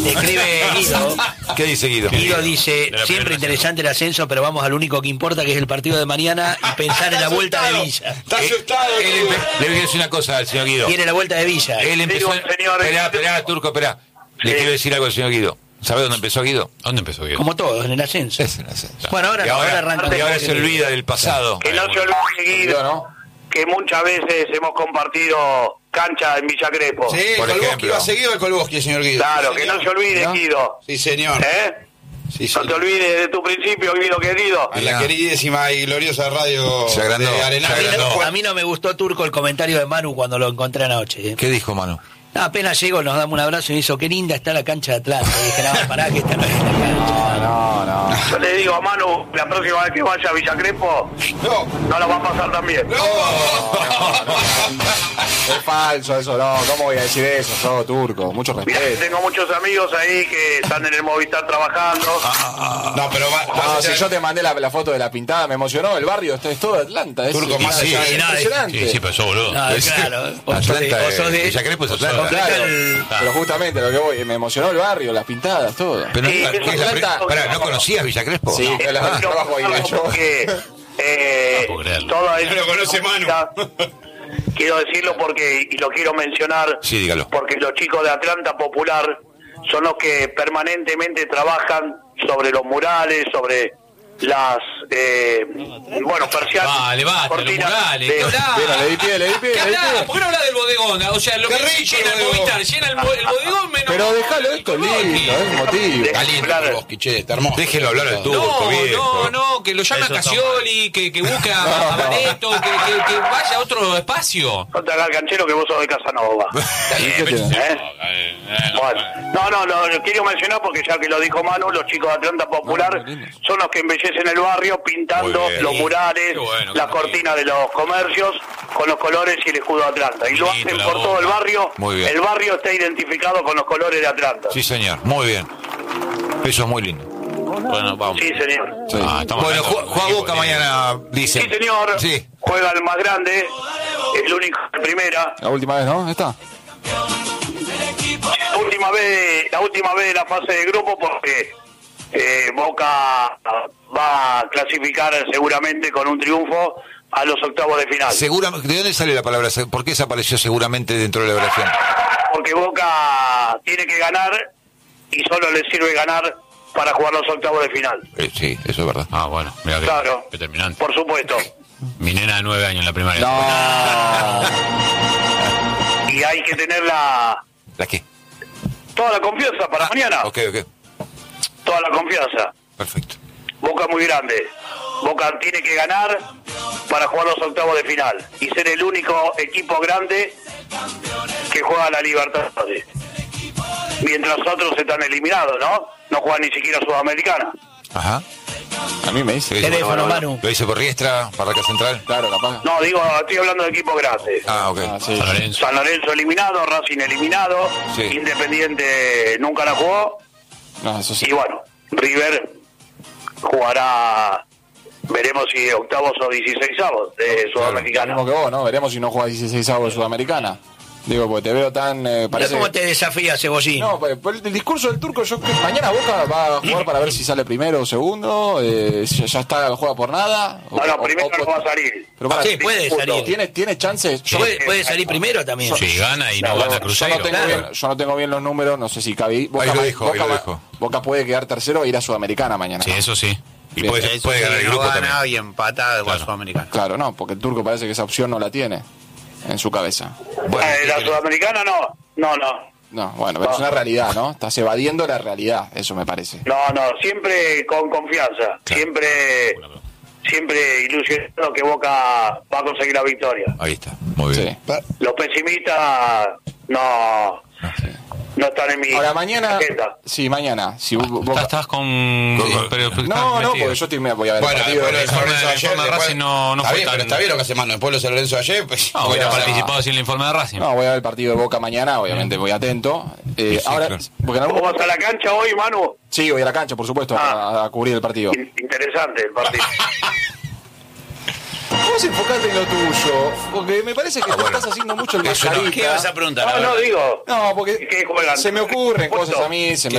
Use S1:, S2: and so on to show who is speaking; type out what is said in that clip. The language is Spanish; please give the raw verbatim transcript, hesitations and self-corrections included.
S1: Te escribe Guido.
S2: ¿Qué dice Guido?
S1: Guido dice, siempre interesante el ascenso, pero vamos al único que importa, que es el partido de mañana, y pensar en la vuelta de Villa.
S3: Está asustado.
S2: Él, él empe- le voy a decir una cosa al señor Guido.
S1: Quiere la vuelta de Villa.
S2: Él empezó...
S4: Digo, señor,
S2: Esperá, esperá, Turco, esperá. Le
S4: Sí.
S2: quiero decir algo al señor Guido. ¿Sabe dónde empezó Guido?
S5: ¿Dónde empezó Guido?
S1: Como todos, en el ascenso.
S2: Es el ascenso.
S1: Bueno, ahora,
S2: Y ahora,
S1: ahora arranca.
S2: y ahora se olvida del pasado.
S4: Que no se olvide, Guido,
S3: ¿no?
S4: que muchas veces hemos compartido cancha en Villa Crespo.
S3: Sí,
S2: Por
S3: Kolboski
S2: ejemplo.
S3: va seguido el Kolboski, señor Guido.
S4: Claro,
S3: Sí,
S4: que
S3: señor.
S4: no se olvide,
S3: ¿No?
S4: Guido.
S3: Sí, señor.
S4: ¿Eh?
S3: Sí,
S4: No
S3: señor.
S4: te olvides de tu principio, Guido querido.
S3: A la queridísima y gloriosa radio
S2: Se agrandó,
S3: de Arenal.
S2: se agrandó.
S1: A mí no me gustó, Turco, el comentario de Manu cuando lo encontré anoche. ¿eh?
S2: ¿Qué dijo Manu?
S1: No, apenas llego, nos damos un abrazo y me hizo, qué linda está la cancha de Atlanta. Y dije, no, pará, que esta no es la cancha.
S3: No, no.
S4: Yo le digo a Manu, la próxima vez que vaya a Villa Crespo,
S3: No.
S4: no la va a pasar tan bien.
S6: Es falso eso, no, ¿cómo voy a decir eso? Yo, Turco, mucho
S4: Mirá,
S6: respeto.
S4: tengo muchos amigos ahí que están en el Movistar trabajando.
S3: No, pero va,
S6: No,
S3: vas
S6: si
S3: a
S6: yo te mandé la, la foto de la pintada, me emocionó el barrio, esto es todo de Atlanta. Es,
S3: Turco, más
S6: es-
S3: allá
S6: es
S3: de-
S6: impresionante.
S5: Sí, sí, pero yo boludo.
S1: No, claro. O sos de-
S2: Atlanta,
S1: o sos de-
S2: Villa Crespo es Atlanta.
S1: completa
S6: Claro,
S1: el-
S6: pero justamente lo que voy, me emocionó el barrio, las pintadas, todo.
S2: Pero
S4: Sí,
S2: no,
S4: eso
S2: ¿qué es la
S4: es
S2: pre-
S4: Atlanta.
S2: Pará, ¿no conocías Villa Crespo?
S6: Sí,
S2: No.
S6: es la
S4: Quiero
S6: trabajo ahí,
S4: contarlo
S6: yo.
S4: porque, eh,
S5: puedo creerlo.
S4: toda
S3: No lo conoce Manu.
S4: Quiero decirlo porque, y lo quiero mencionar,
S2: Sí, dígalo.
S4: porque los chicos de Atlanta Popular son los que permanentemente trabajan sobre los murales, sobre las, eh, bueno, persianas.
S5: Vale, basta, los
S4: cortinas
S5: murales.
S4: de-
S5: ¿Qué hablás?
S6: Mira, le di pie, le di pie,
S5: ¿Qué
S6: le di
S5: hablás?
S6: pie.
S5: ¿Por qué no hablas del bodegón? O sea, lo
S3: Qué
S5: que
S3: rico
S5: llena
S3: el
S5: el
S3: bodegón.
S5: Movistar, llena el, bo- el bodegón menos...
S6: Pero déjalo esto lindo, es motivo.
S4: de-
S3: Caliente,
S4: Claro.
S3: Kolboski, che, está hermoso.
S2: Déjelo hablar al turco,
S5: No,
S2: viejo.
S5: no, no, que lo llame a
S1: Eso está
S5: Casioli, que, que busque a, a Vaneto, que, que, que vaya a otro espacio.
S4: No te hagas canchero que vos sos de Casanova.
S6: ¿Qué tiene?
S4: ¿Eh? Bueno, no, no, no, lo quiero mencionar porque ya que lo dijo Manu, los chicos de Atlanta Popular son los que embellecen el barrio pintando
S2: Muy bien.
S4: los murales,
S5: Qué bueno,
S4: las
S5: qué
S4: cortinas de los comercios con los colores y el escudo de Atlanta. Y lo
S5: Lindo,
S4: hacen
S5: la
S4: por
S5: bomba.
S4: todo el barrio.
S2: Muy bien.
S4: El barrio está identificado con los colores de Atlanta.
S2: Sí, señor. Muy bien. Eso es muy lindo.
S5: Bueno, vamos.
S4: Sí, señor.
S5: Ah, estamos
S2: Bueno,
S5: hablando
S2: ju-
S5: de
S2: juega
S5: equipo
S2: Boca
S5: que tiene-
S2: mañana, dicen.
S4: Sí, señor.
S2: Sí.
S4: Juega el más grande, el único de primera.
S6: La última vez, ¿no? ¿Está?
S4: La última vez, la última vez de la fase de grupo porque eh, Boca va a clasificar seguramente con un triunfo a los octavos de final.
S2: Seguramente, ¿de dónde sale la palabra? se- ¿Por qué se apareció seguramente dentro de la oración?
S4: Porque Boca tiene que ganar y solo le sirve ganar para jugar los octavos de final.
S2: Eh, sí, eso es verdad.
S5: Ah, bueno, mira que
S4: Claro,
S5: determinante.
S4: por supuesto.
S5: Mi nena de nueve años en la primaria.
S4: Y hay que tener la
S2: ¿La qué?
S4: toda la confianza para mañana.
S2: Ok, ok.
S4: Toda la confianza.
S2: Perfecto.
S4: Boca muy grande. Boca tiene que ganar para jugar los octavos de final y ser el único equipo grande que juega la Libertadores. Mientras otros están eliminados, ¿no? No juegan ni siquiera Sudamericana.
S2: Ajá.
S6: A mí me dice.
S2: ¿Lo hice
S1: Teléfono,
S2: por-
S1: Manu.
S2: ¿Lo hice por Riestra, Barraca Central?
S6: Claro, capaz.
S4: No, digo, estoy hablando de equipo grande.
S2: Ah, ok.
S6: Ah, sí.
S5: San Lorenzo.
S4: San Lorenzo eliminado, Racing eliminado,
S2: Sí.
S4: Independiente nunca la jugó
S6: No, eso sí.
S4: y bueno, River jugará, veremos si octavos o dieciseisavos de
S6: Lo
S4: Sudamericana.
S6: mismo que vos, ¿no? Veremos si no juega dieciséis avos de Sudamericana. Digo, porque te veo tan... Eh,
S1: Mirá
S6: parece...
S1: cómo te desafía Cebollín.
S6: No, pues, por el discurso del turco, yo creo que mañana Boca va a jugar para ver si sale primero o segundo, eh, si ya está, juega por nada. o-
S4: No, no,
S6: o-
S4: primero
S6: o-
S4: no va a salir.
S6: Pero para,
S1: Sí, puede salir.
S6: ¿Tiene, tiene chances? Yo,
S1: Puede, puede salir primero también.
S5: Si gana y no
S6: yo-
S5: gana
S6: yo
S5: Cruzeiro.
S6: no tengo
S1: Claro.
S6: bien, yo no tengo bien los números, no sé si Cabi, Boca,
S2: Ahí lo
S6: ma-
S2: dijo,
S6: Boca,
S2: ahí lo
S6: ma-
S2: dijo.
S6: Boca puede quedar tercero e ir a Sudamericana mañana.
S5: Sí, eso sí.
S2: Y
S6: Bien.
S2: puede,
S7: Eso
S2: puede
S7: sí,
S2: ganar el
S7: no
S2: grupo
S7: gana
S2: también.
S7: y empata con
S5: Claro.
S7: Sudamericano.
S6: Claro, no, porque el turco parece que esa opción no la tiene en su cabeza.
S2: Bueno,
S4: Eh,
S2: ¿qué
S4: la
S2: querés?
S4: Sudamericana no, no, no.
S6: No, bueno, pero es una realidad, ¿no? Estás evadiendo la realidad, eso me parece.
S4: No, no, siempre con confianza, siempre siempre ilusionado que Boca va a conseguir la victoria.
S2: Ahí está. Muy
S6: Sí.
S2: bien.
S4: Los pesimistas no, no están en mi
S6: Ahora mañana,
S4: tarjeta.
S6: sí, mañana, si Bo- Boca...
S5: Estás, estás con...
S2: Con-
S5: pero- pero estás
S6: No, no,
S5: metido.
S6: porque yo estoy, me voy a ver
S3: Bueno,
S6: el partido.
S3: después lo de San
S5: informe-
S3: Lorenzo
S5: el
S3: ayer.
S5: informe de
S3: después-
S5: Racing no- no
S3: está
S5: fue
S3: bien,
S5: tan-
S3: pero está bien lo que hace Manu. Después lo de San Lorenzo ayer, pues.
S5: No, hubiera
S3: bueno,
S5: participado sin el informe de Racing.
S6: No, voy a ver el partido de Boca mañana, obviamente voy atento. Eh,
S2: Sí, sí,
S6: ahora,
S2: claro.
S6: porque en algún
S4: ¿Vos vas
S6: momento...
S4: a la cancha hoy, Manu?
S6: Sí, voy a la cancha, por supuesto,
S4: Ah.
S6: a, a cubrir el partido.
S4: In- Interesante el partido.
S6: Vos enfocate en lo tuyo, porque me parece que te estás haciendo mucho el
S2: Eso no.
S6: mascarita.
S7: ¿Qué vas a preguntar?
S4: No, no, digo.
S6: No, porque
S4: ¿Qué juegan?
S6: se me ocurren
S4: Puesto.
S6: cosas a mí, se me